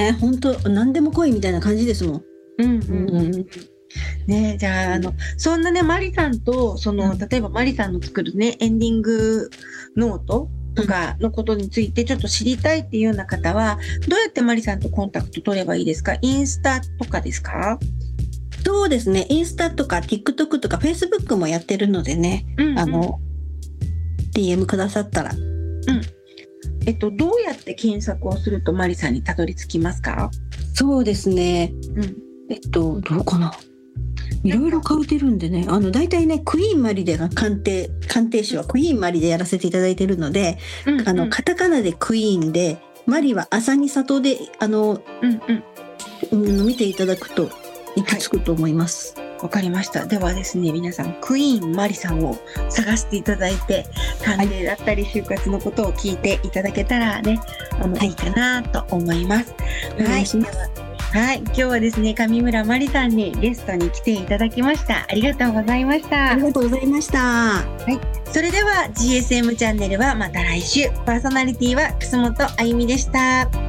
ね。本当何でも来いみたいな感じですもん。 うんううんうんん。 ね、じゃあ、そんなね、マリさんと、例えばマリさんの作るね、エンディングノートとかのことについてちょっと知りたいっていうような方は、どうやってマリさんとコンタクト取ればいいですか？インスタとかですか？ そうですね。インスタとか TikTok とか Facebook もやってるのでね、 うんうん DM くださったら。 うん。どうやって検索をするとマリさんにたどり着きますか？ そうですね。 うん。 どうかな。いろいろ書いてるんでね、大体ね、クイーンマリでが鑑定士はクイーンマリでやらせていただいてるので、 うんうんカタカナでクイーンで、マリは朝に里で、 うんうん。 見ていただくと行き着くと思います。 わかりました。ではですね、皆さん、クイーンマリさんを探していただいて、鑑定だったり、就活のことを聞いていただけたらね、いいかなと思います。 お願いします。 はい。今日はですね、上村マリさんにゲストに来ていただきました。ありがとうございました。 ありがとうございました。 はい。それでは GSM チャンネルはまた来週。パーソナリティは楠本あゆみでした。